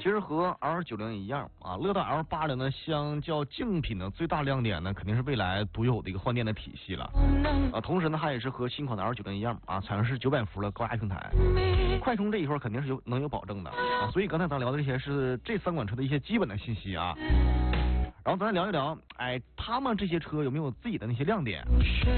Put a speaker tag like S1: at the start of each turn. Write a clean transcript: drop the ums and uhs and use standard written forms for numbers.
S1: 其实和 L90一样啊，乐道 L80呢，相较竞品的最大亮点呢，肯定是未来独有的一个换电的体系了。同时呢，它也是和新款的 L90一样啊，采用是900伏的高压平台，快充这一块肯定是能有保证的啊。所以刚才咱聊的这些是这3款车的一些基本的信息啊。然后咱聊一聊，哎，他们这些车有没有自己的那些亮点？